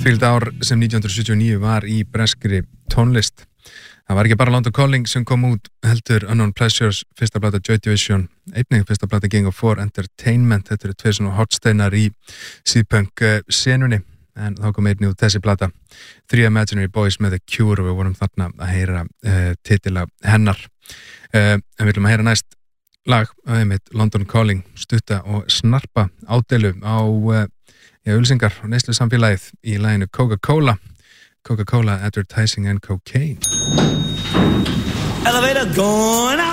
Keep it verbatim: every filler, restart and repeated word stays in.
Fylgd ár sem nítján hundruð sjötíu og níu var í breskri tónlist. Það var ekki bara London Calling sem kom út, heldur Unknown Pleasures, fyrsta plata Joy Division, einnig fyrsta plata Gang of Four Entertainment. Þetta eru tveir svona hotsteinar í síðpunk senunni, en þá kom einnig út þessi plata Three Imaginary Boys með The Cure, og við vorum þarna að heyra uh, titila hennar. Uh, en við viljum að heyra næst lag af einmitt London Calling, stutta og snarpa ádeilu á uh, ja, ulsingar og neyslu samfélagið í laginu Coca-Cola. Coca-Cola Advertising and Cocaine. Elevator going up.